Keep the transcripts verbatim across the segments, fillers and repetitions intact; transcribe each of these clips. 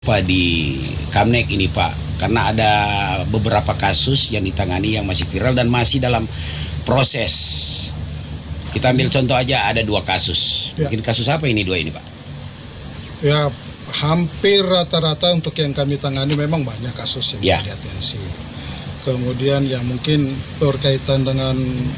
Pak di Kamnek ini Pak, karena ada beberapa kasus yang ditangani yang masih viral dan masih dalam proses. Kita ambil contoh aja, ada dua kasus. Ya. Mungkin kasus apa ini dua ini Pak? Ya, hampir rata-rata untuk yang kami tangani memang banyak kasus yang Ya. menjadi atensi. Kemudian yang mungkin berkaitan dengan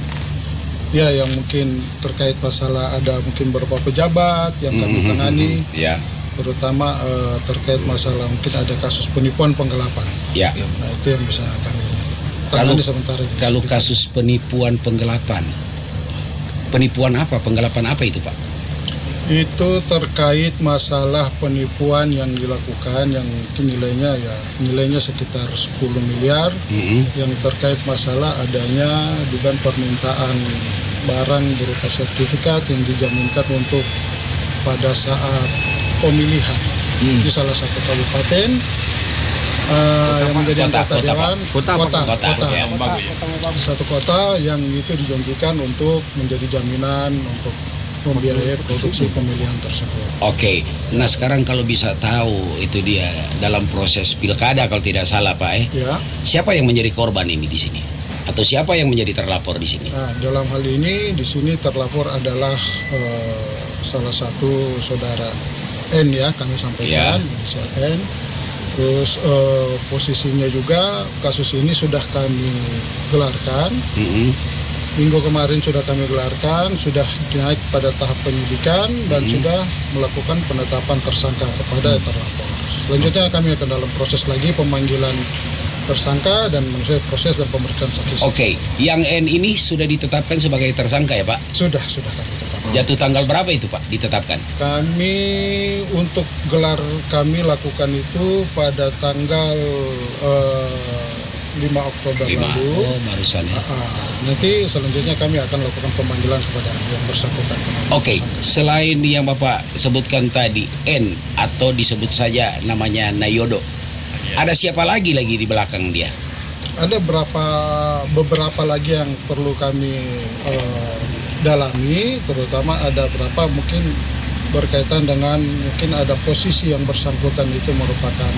ya yang mungkin terkait masalah ada mungkin beberapa pejabat yang kami Mhm, tangani, mhm, Ya, terutama eh, terkait masalah mungkin ada kasus penipuan penggelapan. ya. Nah, itu yang bisa kami Kalau tangani sementara ini. kalau kasus penipuan penggelapan, penipuan apa? Penggelapan apa itu Pak? Itu terkait masalah penipuan yang dilakukan yang mungkin nilainya ya nilainya sekitar sepuluh miliar Mhm. yang terkait masalah adanya dugaan permintaan barang berupa sertifikat yang dijaminkan untuk pada saat pemilihan di salah satu kabupaten eh, yang menjadi Kota, anggota kota, dewan Kota, kota, kota, kota, ya. satu kota yang itu dijanjikan untuk menjadi jaminan untuk membiayai produksi pemilihan tersebut. Oke, nah sekarang kalau bisa tahu itu dia dalam proses pilkada kalau tidak salah Pak, eh, Ya. siapa yang menjadi korban ini di sini? Atau siapa yang menjadi terlapor di sini? Nah, dalam hal ini di sini terlapor adalah eh, salah satu saudara N ya kami sampaikan, Ya. inisial N. Terus eh, posisinya juga kasus ini sudah kami gelarkan. Mhm. Minggu kemarin sudah kami gelarkan, sudah naik pada tahap penyidikan dan Hmm. sudah melakukan penetapan tersangka kepada yang terlapor. Selanjutnya kami akan dalam proses lagi pemanggilan tersangka dan maksudnya proses dan pemeriksaan saksi. Oke, yang N ini sudah ditetapkan sebagai tersangka ya Pak? Sudah, sudah kami tetapkan. Jatuh tanggal berapa itu Pak ditetapkan? Kami untuk gelar kami lakukan itu pada tanggal eh, lima Oktober lima. lalu. Oh, barusan ya. Ah, nanti selanjutnya kami akan lakukan pemanggilan kepada yang bersangkutan. Oke, selain yang Bapak sebutkan tadi N atau disebut saja namanya Nayodo, ada siapa lagi lagi di belakang dia? Ada berapa beberapa lagi yang perlu kami eh, dalami, terutama ada berapa mungkin berkaitan dengan mungkin ada posisi yang bersangkutan itu merupakan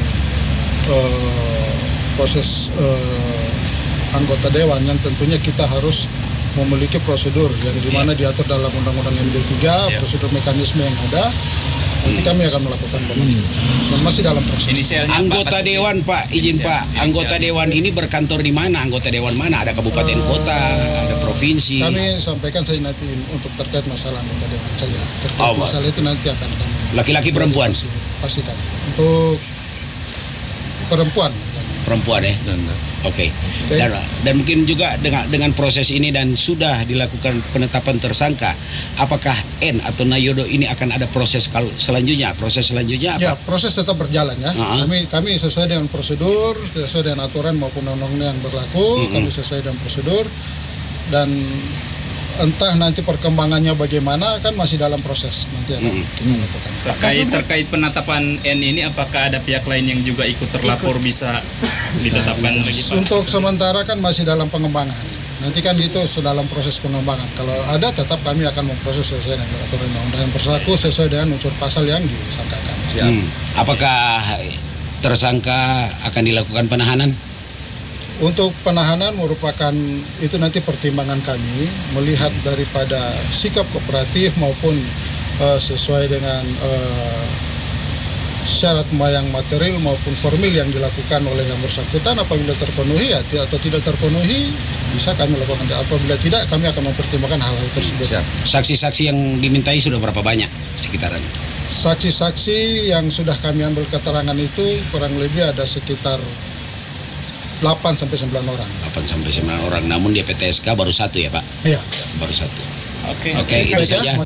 eh, proses eh, anggota dewan yang tentunya kita harus memiliki prosedur yang dimana diatur dalam Undang-Undang M D tiga, Ya. prosedur mekanisme yang ada. Nanti kami akan melakukan pemanggilan dan masih dalam proses. Inisialnya Anggota Pak, dewan Pak, izin Inisial- Pak, anggota inisialnya. dewan ini berkantor di mana? Anggota dewan mana? Ada kabupaten Eh, kota, ada provinsi. Kami sampaikan saya nanti untuk terkait masalah anggota dewan saja. Terkait Oh, masalah itu nanti akan kami Laki-laki perempuan? pastikan. Untuk perempuan. Perempuan ya? Oke. Oke. Dan, dan mungkin juga dengan dengan proses ini dan sudah dilakukan penetapan tersangka, apakah N atau Nayodo ini akan ada proses kalau selanjutnya? Proses selanjutnya Ya, apa? proses tetap berjalan ya. Uh-huh. Kami kami sesuai dengan prosedur, sesuai dengan aturan maupun undang-undang yang berlaku, Mm-mm. kami sesuai dengan prosedur dan entah nanti perkembangannya bagaimana kan masih dalam proses nanti akan Mm-mm. kita lakukan. Terkait terkait penetapan N ini, apakah ada pihak lain yang juga ikut terlapor bisa ditetapkan lagi Pak? Untuk sementara kan masih dalam pengembangan. Nanti kan itu dalam proses pengembangan. Kalau ada tetap kami akan memproses sesuai dengan aturan undang-undang yang berlaku sesuai dengan unsur pasal yang disangkakan. Hmm. Apakah tersangka akan dilakukan penahanan? Untuk penahanan merupakan itu nanti pertimbangan kami melihat daripada sikap kooperatif maupun eh, sesuai dengan eh, syarat yang material maupun formil yang dilakukan oleh yang bersangkutan. Apabila terpenuhi ya, atau tidak terpenuhi bisa kami lakukan. Apabila tidak kami akan mempertimbangkan hal-hal tersebut. Saksi-saksi yang dimintai sudah berapa banyak sekitaran? Saksi-saksi yang sudah kami ambil keterangan itu kurang lebih ada sekitar delapan sampai sembilan orang. delapan sampai sembilan orang. Namun di P T S K baru satu ya Pak? Iya. Baru satu. Oke. Oke, itu Baik ya. saja.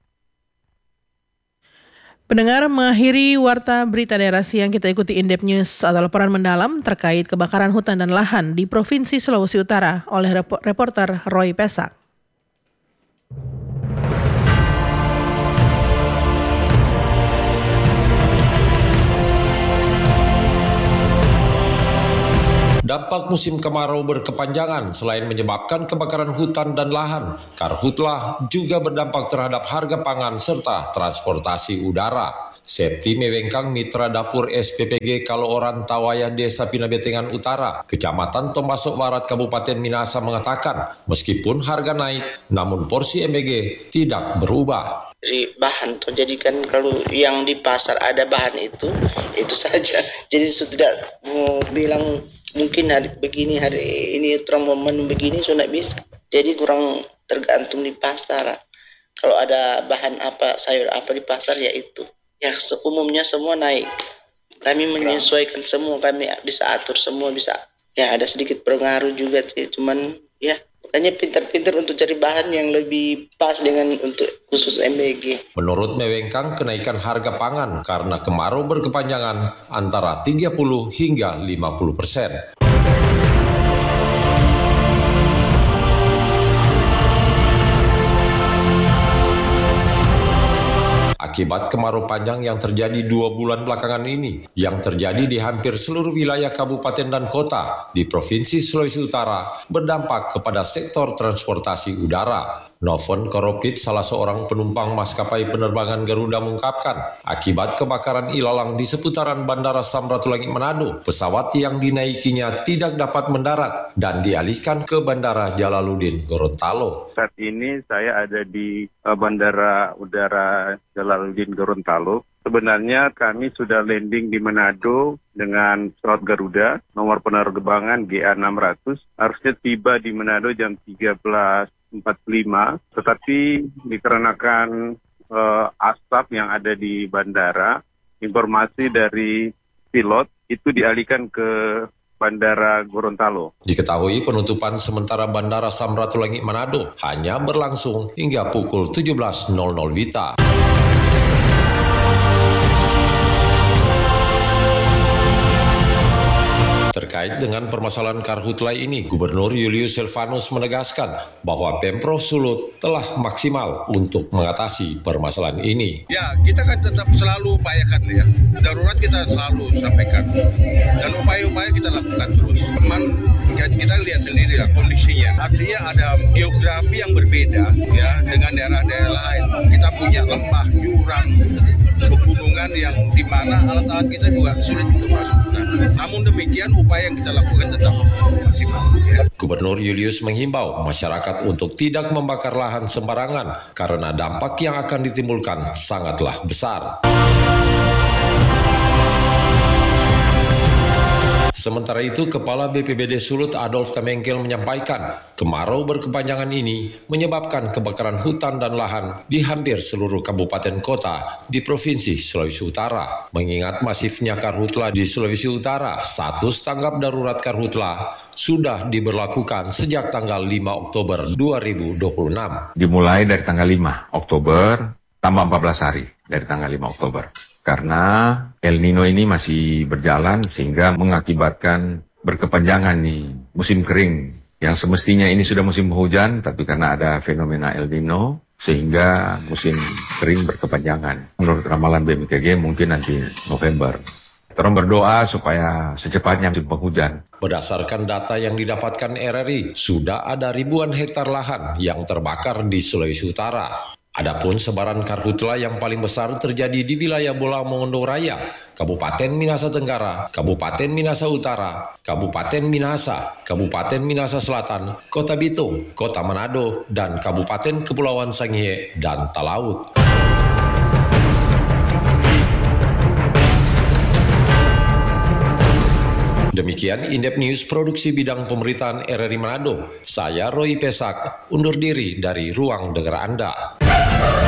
Pendengar, mengakhiri warta berita daerah siang, kita ikuti in-depth news atau laporan mendalam terkait kebakaran hutan dan lahan di Provinsi Sulawesi Utara oleh repo- reporter Roy Pesak. Dampak musim kemarau berkepanjangan selain menyebabkan kebakaran hutan dan lahan, karhutlah juga berdampak terhadap harga pangan serta transportasi udara. Septi Mewengkang Mitra Dapur S P P G Kaloran Tawaya Desa Pinabetengan Utara, Kecamatan Tombasok Barat, Kabupaten Minahasa mengatakan, meskipun harga naik, namun porsi M B G tidak berubah. Dari bahan tuh, jadi kan kalau yang di pasar ada bahan itu, itu saja. Jadi sudah mau bilang mungkin hari begini, hari ini terang momen begini sudah bisa. Jadi kurang tergantung di pasar. Kalau ada bahan apa, sayur apa di pasar ya itu. Ya umumnya semua naik. Kami menyesuaikan semua, kami bisa atur semua, bisa. Ya ada sedikit pengaruh juga sih, cuman ya makanya pintar-pintar untuk cari bahan yang lebih pas dengan untuk khusus M B G. Menurut Mewengkang, kenaikan harga pangan karena kemarau berkepanjangan antara tiga puluh hingga lima puluh persen. Akibat kemarau panjang yang terjadi dua bulan belakangan ini, yang terjadi di hampir seluruh wilayah kabupaten dan kota di Provinsi Sulawesi Utara, berdampak kepada sektor transportasi udara. Novon Koropit, salah seorang penumpang maskapai penerbangan Garuda, mengungkapkan, akibat kebakaran ilalang di seputaran Bandara Samratulangi Manado, pesawat yang dinaikinya tidak dapat mendarat dan dialihkan ke Bandara Jalaluddin Gorontalo. Saat ini saya ada di Bandara Udara Jalaluddin Gorontalo. Sebenarnya kami sudah landing di Manado dengan pesawat Garuda, nomor penerbangan G A enam ratus. Harusnya tiba di Manado jam tiga belas empat puluh lima, tetapi dikarenakan uh, asap yang ada di bandara, informasi dari pilot itu dialihkan ke Bandara Gorontalo. Diketahui penutupan sementara Bandara Samratulangi Manado hanya berlangsung hingga pukul tujuh belas nol nol Wita. Terkait dengan permasalahan karhutla ini, Gubernur Julius Silvanus menegaskan bahwa Pemprov Sulut telah maksimal untuk mengatasi permasalahan ini. Ya, kita kan tetap selalu upayakan ya. Darurat kita selalu sampaikan. Dan upaya-upaya kita lakukan terus. Teman, ya, kita lihat sendiri lah kondisinya. Artinya ada geografi yang berbeda ya dengan daerah-daerah lain. Kita punya lembah, jurang, pegunungan yang di mana alat-alat kita juga sulit untuk masuk ke sana. Namun demikian upaya yang kita lakukan tetap maksimal. Ya. Gubernur Julius menghimbau masyarakat untuk tidak membakar lahan sembarangan karena dampak yang akan ditimbulkan sangatlah besar. Sementara itu, Kepala B P B D Sulut Adolf Tamengkel menyampaikan, kemarau berkepanjangan ini menyebabkan kebakaran hutan dan lahan di hampir seluruh kabupaten kota di Provinsi Sulawesi Utara. Mengingat masifnya karhutla di Sulawesi Utara, status tanggap darurat karhutla sudah diberlakukan sejak tanggal lima Oktober dua ribu dua puluh enam. Dimulai dari tanggal lima Oktober, tambah empat belas hari dari tanggal lima Oktober. Karena El Nino ini masih berjalan sehingga mengakibatkan berkepanjangan nih musim kering. Yang semestinya ini sudah musim hujan, tapi karena ada fenomena El Nino sehingga musim kering berkepanjangan. Menurut ramalan B M K G mungkin nanti November. Tolong berdoa supaya secepatnya musim penghujan. Berdasarkan data yang didapatkan R R I, sudah ada ribuan hektar lahan yang terbakar di Sulawesi Utara. Adapun sebaran karhutla yang paling besar terjadi di wilayah Bola Mongondo Raya, Kabupaten Minahasa Tenggara, Kabupaten Minahasa Utara, Kabupaten Minahasa, Kabupaten Minahasa Selatan, Kota Bitung, Kota Manado, dan Kabupaten Kepulauan Sangihe dan Talaut. Demikian Indep News Produksi Bidang Pemberitaan R R I Manado. Saya Roy Pesak, undur diri dari ruang dengar Anda.